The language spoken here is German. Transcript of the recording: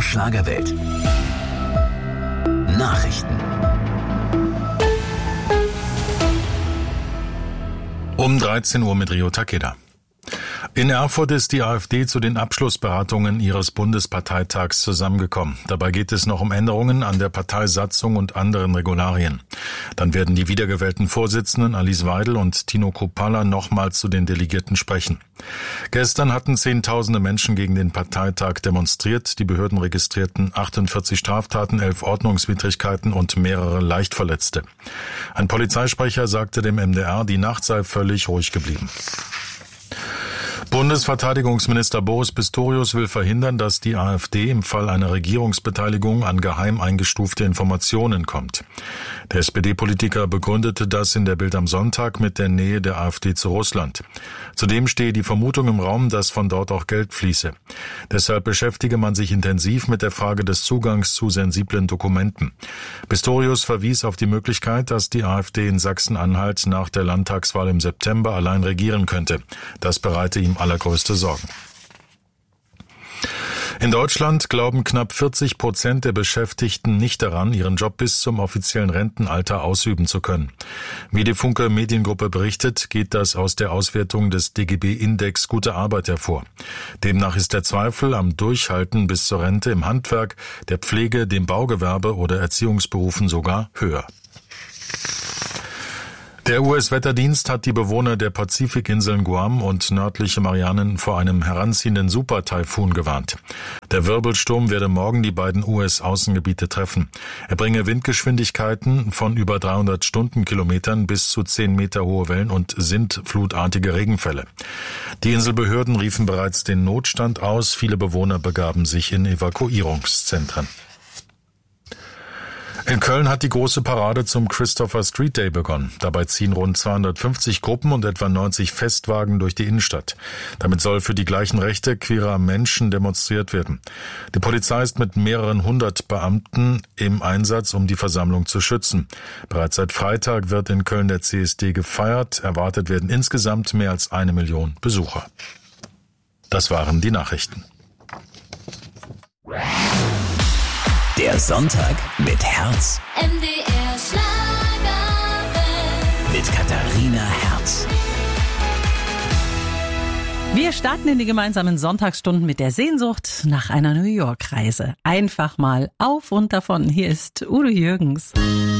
MDR Schlagerwelt. Nachrichten. Um 13 Uhr mit Rio Takeda. In Erfurt ist die AfD zu den Abschlussberatungen ihres Bundesparteitags zusammengekommen. Dabei geht es noch um Änderungen an der Parteisatzung und anderen Regularien. Dann werden die wiedergewählten Vorsitzenden Alice Weidel und Tino Kruppalla nochmals zu den Delegierten sprechen. Gestern hatten Zehntausende Menschen gegen den Parteitag demonstriert. Die Behörden registrierten 48 Straftaten, 11 Ordnungswidrigkeiten und mehrere Leichtverletzte. Ein Polizeisprecher sagte dem MDR, die Nacht sei völlig ruhig geblieben. Bundesverteidigungsminister Boris Pistorius will verhindern, dass die AfD im Fall einer Regierungsbeteiligung an geheim eingestufte Informationen kommt. Der SPD-Politiker begründete das in der Bild am Sonntag mit der Nähe der AfD zu Russland. Zudem stehe die Vermutung im Raum, dass von dort auch Geld fließe. Deshalb beschäftige man sich intensiv mit der Frage des Zugangs zu sensiblen Dokumenten. Pistorius verwies auf die Möglichkeit, dass die AfD in Sachsen-Anhalt nach der Landtagswahl im September allein regieren könnte. Das bereite ihm allergrößte Sorgen. In Deutschland glauben knapp 40% der Beschäftigten nicht daran, ihren Job bis zum offiziellen Rentenalter ausüben zu können. Wie die Funke Mediengruppe berichtet, geht das aus der Auswertung des DGB-Index Gute Arbeit hervor. Demnach ist der Zweifel am Durchhalten bis zur Rente im Handwerk, der Pflege, dem Baugewerbe oder Erziehungsberufen sogar höher. Der US-Wetterdienst hat die Bewohner der Pazifikinseln Guam und nördliche Marianen vor einem heranziehenden Super-Taifun gewarnt. Der Wirbelsturm werde morgen die beiden US-Außengebiete treffen. Er bringe Windgeschwindigkeiten von über 300 Stundenkilometern bis zu 10 Meter hohe Wellen und sintflutartige Regenfälle. Die Inselbehörden riefen bereits den Notstand aus. Viele Bewohner begaben sich in Evakuierungszentren. In Köln hat die große Parade zum Christopher Street Day begonnen. Dabei ziehen rund 250 Gruppen und etwa 90 Festwagen durch die Innenstadt. Damit soll für die gleichen Rechte queerer Menschen demonstriert werden. Die Polizei ist mit mehreren hundert Beamten im Einsatz, um die Versammlung zu schützen. Bereits seit Freitag wird in Köln der CSD gefeiert. Erwartet werden insgesamt mehr als 1 Million Besucher. Das waren die Nachrichten. Der Sonntag mit Herz. MDR Schlagerwelt. Mit Katharina Herz. Wir starten in die gemeinsamen Sonntagsstunden mit der Sehnsucht nach einer New York-Reise. Einfach mal auf und davon. Hier ist Udo Jürgens.